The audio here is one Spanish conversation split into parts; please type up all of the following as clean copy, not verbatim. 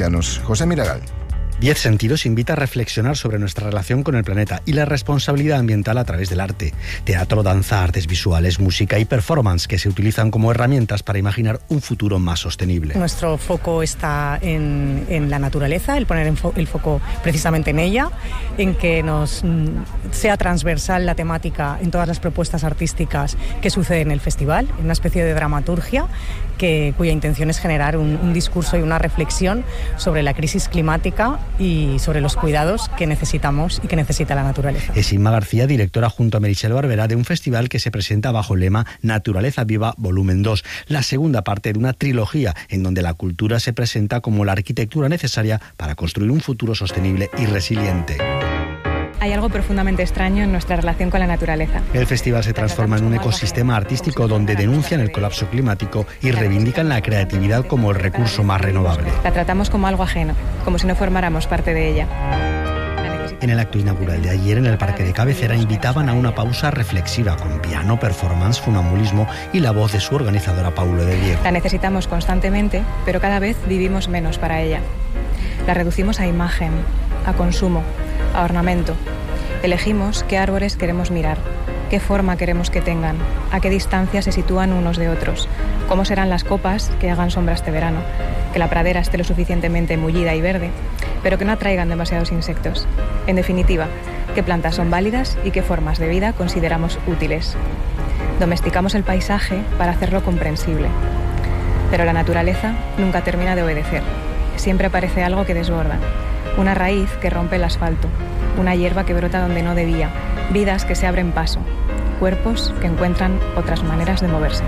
Metropolitanos. José Miragal. 10 sentidos invita a reflexionar sobre nuestra relación con el planeta y la responsabilidad ambiental a través del arte. Teatro, danza, artes visuales, música y performance que se utilizan como herramientas para imaginar un futuro más sostenible. Nuestro foco está en la naturaleza, el poner el foco precisamente en ella, en que nos sea transversal la temática en todas las propuestas artísticas que suceden en el festival, en una especie de dramaturgia cuya intención es generar un discurso y una reflexión sobre la crisis climática y sobre los cuidados que necesitamos y que necesita la naturaleza. Es Inma García, directora junto a Meritxell Barberá de un festival que se presenta bajo el lema Naturaleza Viva Volumen 2, la segunda parte de una trilogía en donde la cultura se presenta como la arquitectura necesaria para construir un futuro sostenible y resiliente. Hay algo profundamente extraño en nuestra relación con la naturaleza. El festival se transforma en un ecosistema artístico donde denuncian el colapso climático y reivindican la creatividad como el recurso más renovable. La tratamos como algo ajeno, como si no formáramos parte de ella. En el acto inaugural de ayer en el Parque de Cabecera invitaban a una pausa reflexiva con piano, performance, funambulismo y la voz de su organizadora Paulo de Diego. La necesitamos constantemente, pero cada vez vivimos menos para ella. La reducimos a imagen, a consumo, a ornamento. Elegimos qué árboles queremos mirar, qué forma queremos que tengan, a qué distancia se sitúan unos de otros, cómo serán las copas que hagan sombra este verano, que la pradera esté lo suficientemente mullida y verde, pero que no atraigan demasiados insectos. En definitiva, qué plantas son válidas y qué formas de vida consideramos útiles. Domesticamos el paisaje para hacerlo comprensible. Pero la naturaleza nunca termina de obedecer. Siempre aparece algo que desborda. Una raíz que rompe el asfalto, una hierba que brota donde no debía, vidas que se abren paso, cuerpos que encuentran otras maneras de moverse.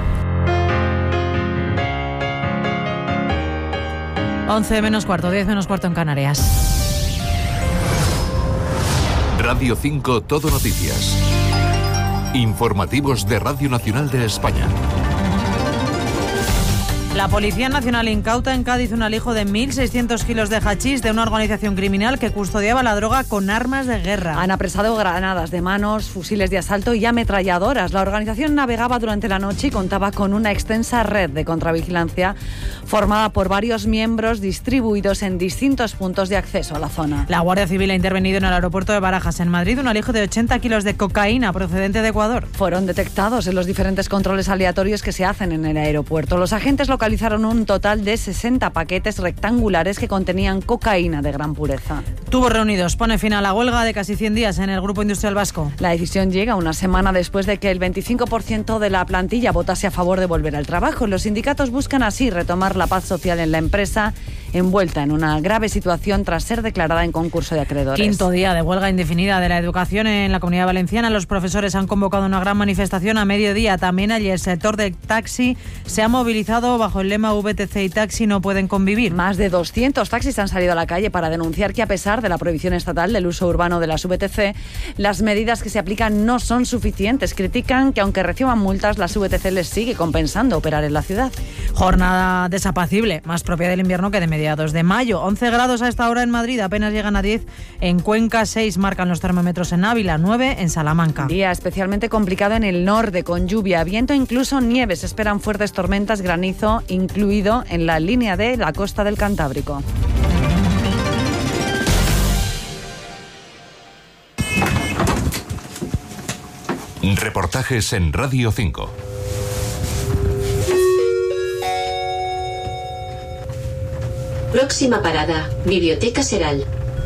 11 menos cuarto, 10 menos cuarto en Canarias. Radio 5 Todo Noticias. Informativos de Radio Nacional de España. La Policía Nacional incauta en Cádiz un alijo de 1.600 kilos de hachís de una organización criminal que custodiaba la droga con armas de guerra. Han apresado granadas de manos, fusiles de asalto y ametralladoras. La organización navegaba durante la noche y contaba con una extensa red de contravigilancia formada por varios miembros distribuidos en distintos puntos de acceso a la zona. La Guardia Civil ha intervenido en el aeropuerto de Barajas, en Madrid, un alijo de 80 kilos de cocaína procedente de Ecuador. Fueron detectados en los diferentes controles aleatorios que se hacen en el aeropuerto. Los agentes localizaron un total de 60 paquetes rectangulares que contenían cocaína de gran pureza. Tubos Reunidos pone fin a la huelga de casi 100 días en el Grupo Industrial Vasco. La decisión llega una semana después de que el 25% de la plantilla votase a favor de volver al trabajo. Los sindicatos buscan así retomar la paz social en la empresa, envuelta en una grave situación tras ser declarada en concurso de acreedores. Quinto día de huelga indefinida de la educación en la Comunidad Valenciana. Los profesores han convocado una gran manifestación a mediodía. También allí el sector del taxi se ha movilizado bajo el lema VTC y taxi no pueden convivir. Más de 200 taxis han salido a la calle para denunciar que a pesar de la prohibición estatal del uso urbano de las VTC, las medidas que se aplican no son suficientes. Critican que aunque reciban multas, las VTC les sigue compensando operar en la ciudad. Jornada desapacible, más propia del invierno que de mediados de mayo. 11 grados a esta hora en Madrid, apenas llegan a 10 en Cuenca, 6 marcan los termómetros en Ávila, 9 en Salamanca. Día especialmente complicado en el norte, con lluvia, viento e incluso nieve. Se esperan fuertes tormentas, granizo incluido en la línea de la costa del Cantábrico. Reportajes en Radio 5. Próxima parada, Biblioteca Seral.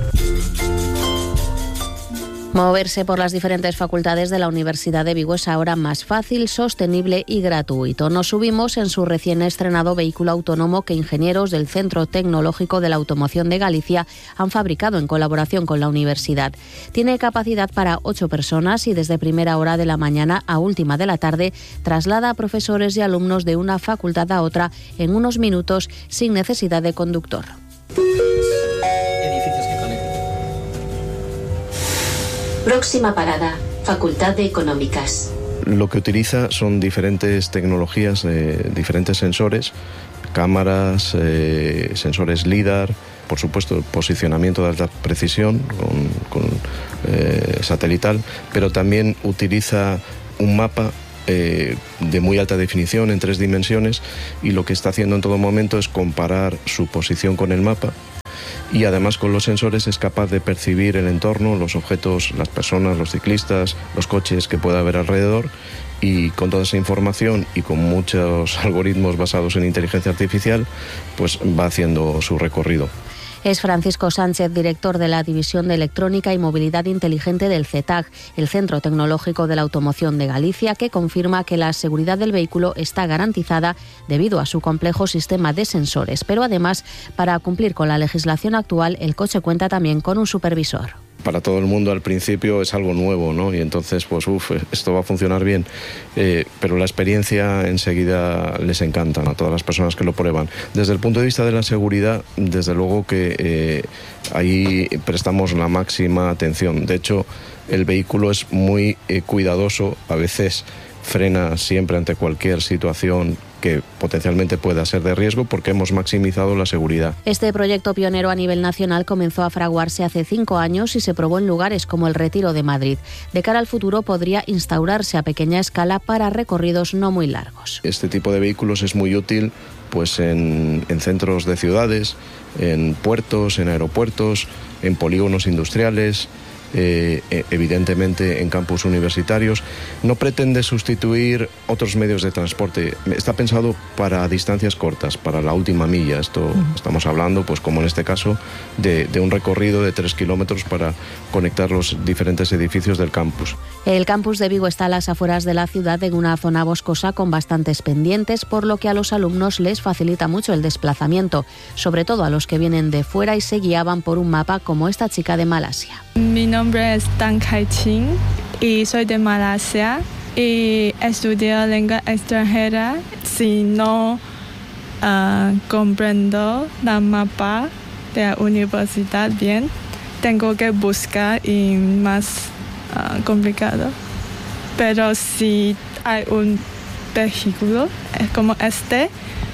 Moverse por las diferentes facultades de la Universidad de Vigo es ahora más fácil, sostenible y gratuito. Nos subimos en su recién estrenado vehículo autónomo que ingenieros del Centro Tecnológico de la Automoción de Galicia han fabricado en colaboración con la universidad. Tiene capacidad para 8 personas y desde primera hora de la mañana a última de la tarde traslada a profesores y alumnos de una facultad a otra en unos minutos sin necesidad de conductor. Próxima parada, Facultad de Económicas. Lo que utiliza son diferentes tecnologías, diferentes sensores, cámaras, sensores LIDAR, por supuesto posicionamiento de alta precisión con satelital, pero también utiliza un mapa de muy alta definición en 3 dimensiones, y lo que está haciendo en todo momento es comparar su posición con el mapa y además con los sensores es capaz de percibir el entorno, los objetos, las personas, los ciclistas, los coches que pueda haber alrededor, y con toda esa información y con muchos algoritmos basados en inteligencia artificial, pues va haciendo su recorrido. Es Francisco Sánchez, director de la División de Electrónica y Movilidad Inteligente del CETAG, el Centro Tecnológico de la Automoción de Galicia, que confirma que la seguridad del vehículo está garantizada debido a su complejo sistema de sensores. Pero además, para cumplir con la legislación actual, el coche cuenta también con un supervisor. Para todo el mundo al principio es algo nuevo, ¿no? Y entonces, pues, esto va a funcionar bien. Pero la experiencia enseguida les encanta a todas las personas que lo prueban. Desde el punto de vista de la seguridad, desde luego que ahí prestamos la máxima atención. De hecho, el vehículo es muy cuidadoso, a veces frena siempre ante cualquier situación que potencialmente pueda ser de riesgo, porque hemos maximizado la seguridad. Este proyecto pionero a nivel nacional comenzó a fraguarse hace 5 años y se probó en lugares como el Retiro de Madrid. De cara al futuro podría instaurarse a pequeña escala para recorridos no muy largos. Este tipo de vehículos es muy útil pues en centros de ciudades, en puertos, en aeropuertos, en polígonos industriales, evidentemente en campus universitarios. No pretende sustituir otros medios de transporte. Está pensado para distancias cortas, para la última milla. Estamos hablando, pues como en este caso, de un recorrido de 3 kilómetros para conectar los diferentes edificios del campus. El campus de Vigo está a las afueras de la ciudad, en una zona boscosa con bastantes pendientes, por lo que a los alumnos les facilita mucho el desplazamiento, sobre todo a los que vienen de fuera y se guiaban por un mapa como esta chica de Malasia. Mi nombre es Tan Kai Chin y soy de Malasia y estudio lengua extranjera. Si no comprendo el mapa de la universidad bien, tengo que buscar y más complicado. Pero si hay un vehículo como este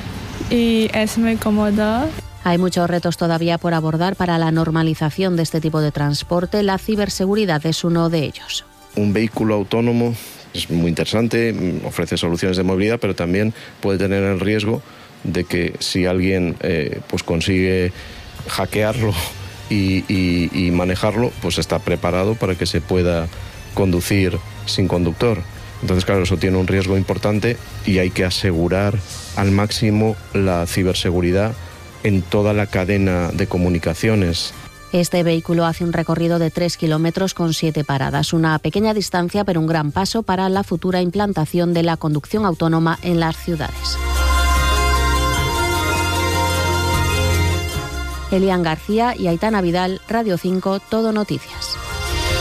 y es muy cómodo. Hay muchos retos todavía por abordar para la normalización de este tipo de transporte. La ciberseguridad es uno de ellos. Un vehículo autónomo es muy interesante, ofrece soluciones de movilidad, pero también puede tener el riesgo de que si alguien pues consigue hackearlo y manejarlo, pues está preparado para que se pueda conducir sin conductor. Entonces, claro, eso tiene un riesgo importante y hay que asegurar al máximo la ciberseguridad en toda la cadena de comunicaciones. Este vehículo hace un recorrido de 3 kilómetros con 7 paradas, una pequeña distancia pero un gran paso para la futura implantación de la conducción autónoma en las ciudades. Elian García y Aitana Vidal, Radio 5, Todo Noticias.